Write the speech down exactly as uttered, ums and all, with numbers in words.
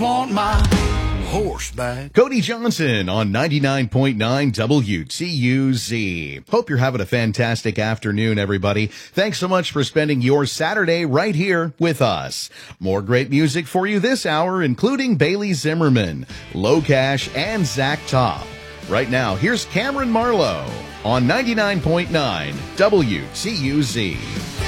Want my horseback. Cody Johnson on ninety-nine point nine W T U Z. Hope you're having a fantastic afternoon, everybody. Thanks so much for spending your Saturday right here with us. More great music for you this hour, including Bailey Zimmerman, Low Cash, and Zach Top. Right now, here's Cameron Marlowe on ninety-nine point nine W T U Z.